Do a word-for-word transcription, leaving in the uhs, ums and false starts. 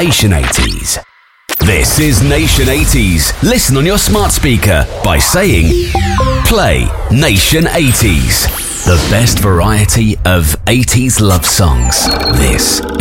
Nation eighties. This is Nation eighties. Listen on your smart speaker by saying, play Nation eighties. The best variety of eighties love songs. This